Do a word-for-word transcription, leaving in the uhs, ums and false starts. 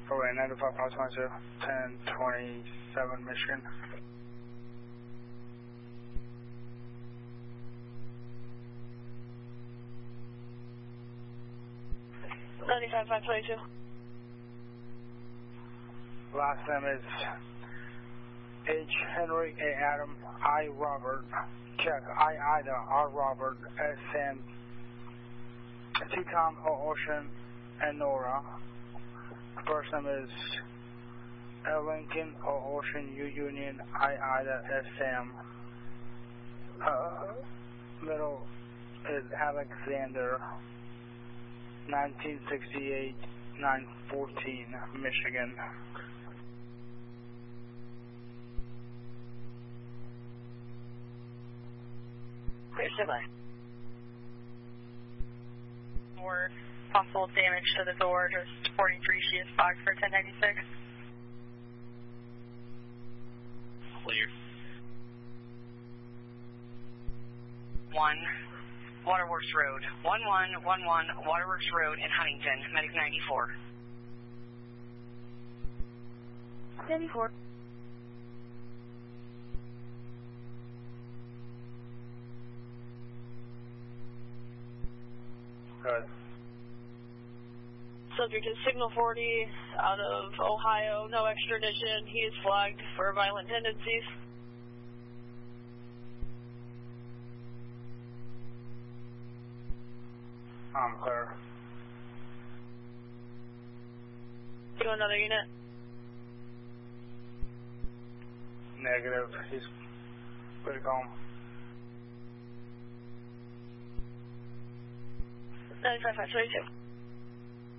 Runway ninety-five, positive, ten twenty-seven, Michigan. ninety-five, five twenty-two. Last name is H. Henry, A. Adam, I. Robert, check, I. Ida, R. Robert, S. Sam, T. Tom, O. Ocean, and Nora. First name is L. Lincoln, O. Ocean, U. Union, I. Ida, S. Sam. Uh, middle is Alexander, nineteen sixty-eight, nine fourteen, Michigan. Clear, standby. Or possible damage to the door, just forty-three, she is fogged for ten ninety-six. Clear. One, Waterworks Road. one one one one, Waterworks Road in Huntington, Medic ninety-four. ninety-four. Good. Subject is Signal forty out of Ohio, no extradition. He is flagged for violent tendencies. I'm clear. Do another unit. Negative. He's pretty calm. ninety-five, five twenty-two.